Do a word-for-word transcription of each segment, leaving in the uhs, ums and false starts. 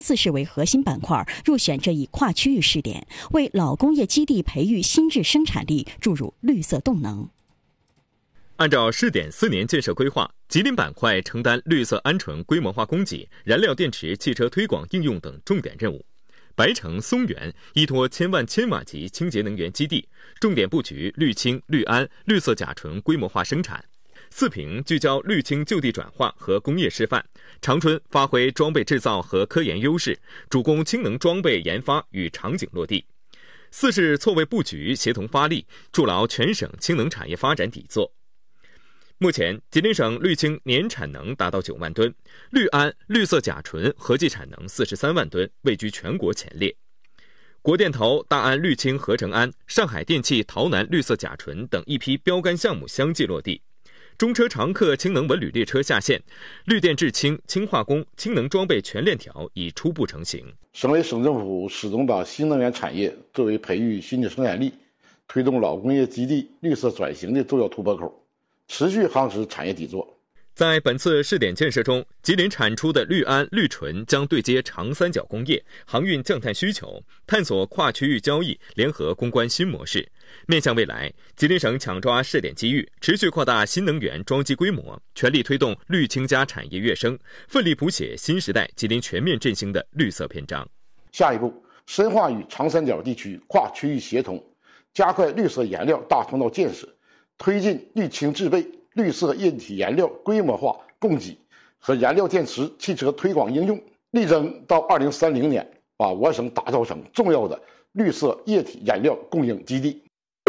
自视为核心板块，入选这一跨区域试点，为老工业基地培育新质生产力注入绿色动能。 按照试点四年建设规划，吉林板块承担绿色鹌鹑规模化供给、燃料电池汽车推广应用等重点任务。白城、松原依托千万千瓦级清洁能源基地，重点布局氯氢、氯铵、绿色甲醇规模化生产。四平聚焦氯氢就地转化和工业示范，长春发挥装备制造和科研优势，主攻氢能装备研发与场景落地。四市错位布局，协同发力，筑牢全省氢能产业发展底座。目前，吉林省氯氢年产能达到九万吨，氯铵、绿色甲醇合计产能四十三万吨，位居全国前列。国电投大安氯氢合成铵、上海电气洮南绿色甲醇等一批标杆项目相继落地。中车常客氢能文旅列车下线，绿电制氢、氢化工、氢能装备全链条已初步成型。 省委省政府始终把新能源产业作为培育新质生产力、推动老工业基地绿色转型的重要突破口，持续夯实产业底座。 在本次试点建设中，吉林产出的氯铵、氯醇将对接长三角工业、航运降碳需求，探索跨区域交易、联合攻关新模式。面向未来，吉林省抢抓试点机遇，持续扩大新能源装机规模，全力推动氯氢加产业跃升，奋力谱写新时代吉林全面振兴的绿色篇章。 下一步，深化与长三角地区跨区域协同，加快绿色燃料大通道建设，推进氯氢制备、绿色液体燃料规模化供给和燃料电池汽车推广应用，力争到二零三零年把我省打造成重要的绿色液体燃料供应基地。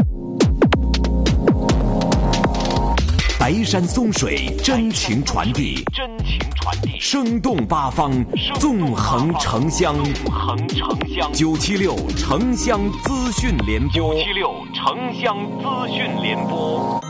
白山松水，真情传递，真情传递，生动八方，纵横城乡，纵横城乡。九七六城乡资讯联播，九七六城乡资讯联播。